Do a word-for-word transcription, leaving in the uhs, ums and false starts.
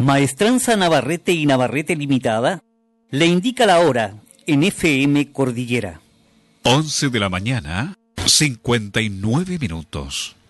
Maestranza Navarrete y Navarrete Limitada le indica la hora en F M Cordillera. once de la mañana, cincuenta y nueve minutos.